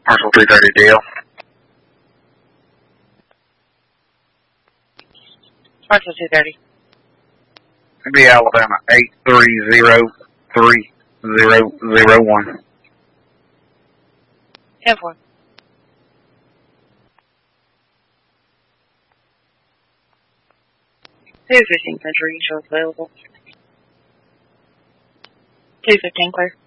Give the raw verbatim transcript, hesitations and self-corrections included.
Parcel two thirty deal. Parcel two thirty. It'd be Alabama eight three zero three zero zero one. ten four. two fifteen Country shows available. two fifteen clear.